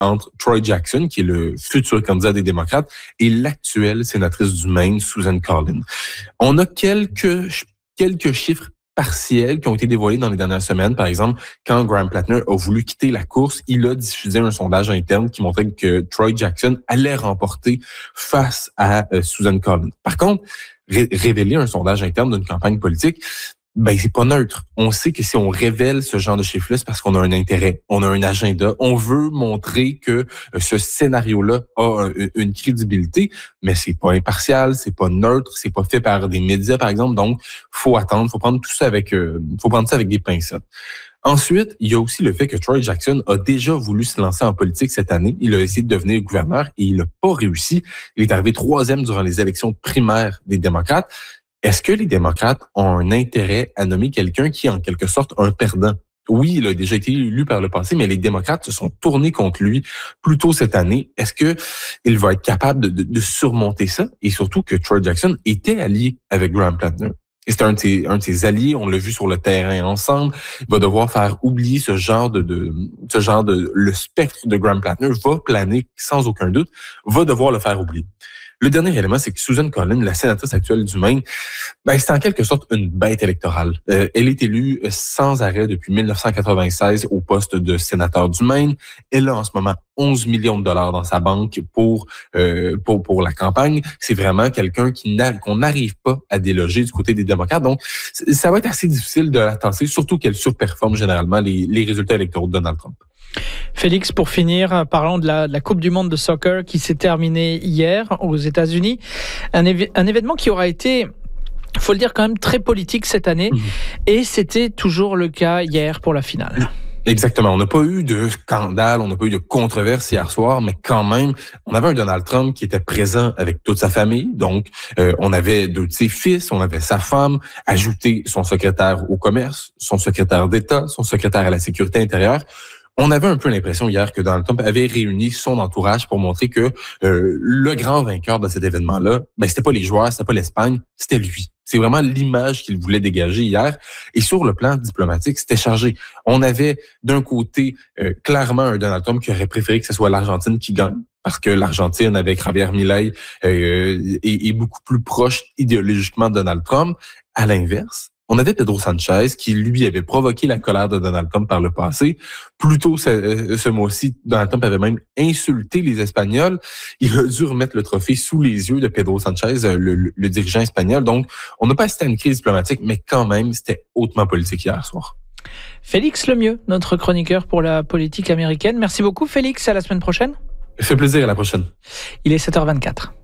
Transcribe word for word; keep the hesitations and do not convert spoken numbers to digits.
entre Troy Jackson, qui est le futur candidat des démocrates, et l'actuelle sénatrice du Maine, Susan Collins. On a quelques, quelques chiffres partiels qui ont été dévoilés dans les dernières semaines. Par exemple, quand Graham Plattner a voulu quitter la course, il a diffusé un sondage interne qui montrait que Troy Jackson allait remporter face à euh, Susan Collins. Par contre, ré- révéler un sondage interne d'une campagne politique, ben c'est pas neutre. On sait que si on révèle ce genre de chiffres-là, c'est parce qu'on a un intérêt, on a un agenda, on veut montrer que ce scénario-là a une crédibilité, mais c'est pas impartial, c'est pas neutre, c'est pas fait par des médias, par exemple. Donc, faut attendre, faut prendre tout ça avec, euh, faut prendre ça avec des pincettes. Ensuite, il y a aussi le fait que Troy Jackson a déjà voulu se lancer en politique cette année. Il a essayé de devenir gouverneur et il n'a pas réussi. Il est arrivé troisième durant les élections primaires des démocrates. Est-ce que les démocrates ont un intérêt à nommer quelqu'un qui est en quelque sorte un perdant? Oui, il a déjà été élu par le passé, mais les démocrates se sont tournés contre lui plus tôt cette année. Est-ce que il va être capable de, de, de surmonter ça? Et surtout que Troy Jackson était allié avec Graham Plattner. Et c'est un de ses, un de ses alliés, on l'a vu sur le terrain ensemble. Il va devoir faire oublier ce genre de, de ce genre de, le spectre de Graham Plattner va planer sans aucun doute, va devoir le faire oublier. Le dernier élément, c'est que Susan Collins, la sénatrice actuelle du Maine, ben, c'est en quelque sorte une bête électorale. Euh, elle est élue sans arrêt depuis dix-neuf cent quatre-vingt-seize au poste de sénateur du Maine. Elle a en ce moment onze millions de dollars dans sa banque pour euh, pour pour la campagne. C'est vraiment quelqu'un qui n'a, qu'on n'arrive pas à déloger du côté des démocrates. Donc, ça va être assez difficile de la tasser, surtout qu'elle surperforme généralement les, les résultats électoraux de Donald Trump. Félix, pour finir, parlons de la, de la Coupe du monde de soccer qui s'est terminée hier aux États-Unis. Un, évi- un événement qui aura été, il faut le dire quand même, très politique cette année. Mmh. Et c'était toujours le cas hier pour la finale. Exactement. On n'a pas eu de scandale, on n'a pas eu de controverse hier soir, mais quand même, on avait un Donald Trump qui était présent avec toute sa famille. Donc, euh, on avait deux de ses fils, on avait sa femme, ajouté son secrétaire au commerce, son secrétaire d'État, son secrétaire à la sécurité intérieure. On avait un peu l'impression hier que Donald Trump avait réuni son entourage pour montrer que euh, le grand vainqueur de cet événement-là, ben c'était pas les joueurs, c'était pas l'Espagne, c'était lui. C'est vraiment l'image qu'il voulait dégager hier. Et sur le plan diplomatique, c'était chargé. On avait d'un côté euh, clairement un Donald Trump qui aurait préféré que ce soit l'Argentine qui gagne, parce que l'Argentine, avec Javier Milei, euh, est, est beaucoup plus proche idéologiquement de Donald Trump. À l'inverse, on avait Pedro Sanchez qui, lui, avait provoqué la colère de Donald Trump par le passé. Plus tôt ce, ce mois-ci, Donald Trump avait même insulté les Espagnols. Il a dû remettre le trophée sous les yeux de Pedro Sanchez, le, le, le dirigeant espagnol. Donc, on n'a pas assisté à une crise diplomatique, mais quand même, c'était hautement politique hier soir. Félix Lemieux, notre chroniqueur pour la politique américaine. Merci beaucoup, Félix. À la semaine prochaine. Ça fait plaisir. À la prochaine. Il est sept heures vingt-quatre.